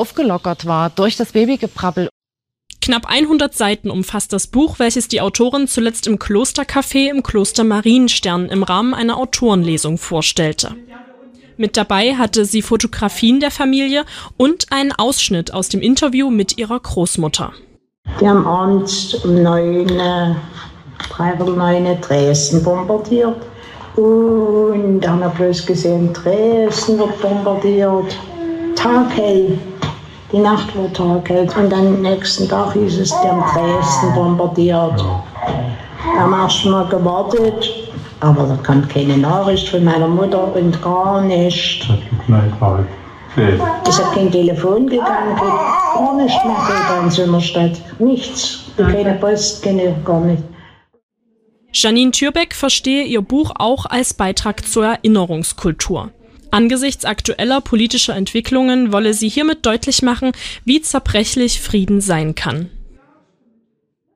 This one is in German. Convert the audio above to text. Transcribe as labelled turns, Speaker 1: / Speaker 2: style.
Speaker 1: aufgelockert war durch das Babygeprabbel.
Speaker 2: Knapp 100 Seiten umfasst das Buch, welches die Autorin zuletzt im Klostercafé im Kloster Marienstern im Rahmen einer Autorenlesung vorstellte. Mit dabei hatte sie Fotografien der Familie und einen Ausschnitt aus dem Interview mit ihrer Großmutter.
Speaker 3: Die haben abends um 9, 9 Dresden bombardiert. Und haben wir bloß gesehen, Dresden wird bombardiert. Taghell. Die Nacht war taghell. Und dann am nächsten Tag hieß es, die haben Dresden bombardiert. Da haben wir erst mal gewartet. Aber da kam keine Nachricht von meiner Mutter und gar nichts. Es hat kein Telefon gegangen, gar nichts mehr in Sümmerstadt. Nichts. Keine Post, gar nichts.
Speaker 2: Janine Thürbeck verstehe ihr Buch auch als Beitrag zur Erinnerungskultur. Angesichts aktueller politischer Entwicklungen wolle sie hiermit deutlich machen, wie zerbrechlich Frieden sein kann.